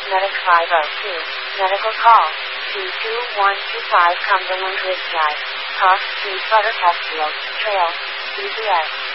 Medic 502. Medical call. 22125 Cumberland Ridge Drive. Cost 3 Buttercup Field. Trail. CVS.